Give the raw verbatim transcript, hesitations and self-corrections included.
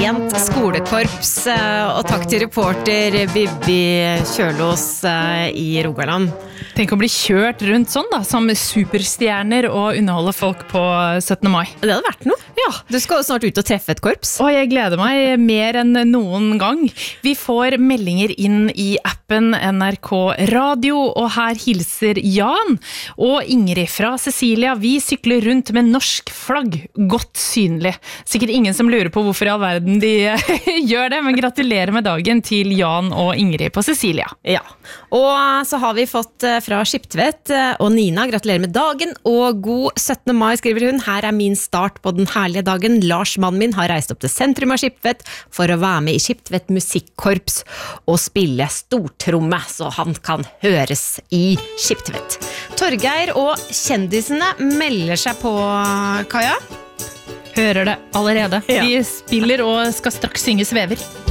rent skolekorps, og takk til reporter Bibi Kjølås i Rogaland. Tenk å bli kjørt rundt sånn da, som superstjerner og underholde folk på syttende mai. Det hadde vært noe. Ja. Du skal jo snart ut og treffe et korps. Og jeg gleder meg mer enn noen gang. Vi får meldinger inn i appen N R K Radio, og her hilser Jan og Ingrid fra Cecilia. Vi sykler rundt med norsk flagg, godt synlig. Sikkert ingen som lurer på hvorfor i all verden de gjør det, men gratulerer med dagen til Jan og Ingrid på Cecilia. Ja, og så har vi fått fra Skiptvet, og Nina, gratulerer med dagen, og god syttende mai, skriver hun. Her er min start på den herlige dagen. Lars, mannen min, har reist opp til sentrum av Skiptvet for å være med i Skiptvet musikkorps og spille stortromme, så han kan høres i Skiptvet. Torgeir og kjendisene melder seg på, Kaja. Hører det allerede. Ja. De spiller og skal straks synge svever.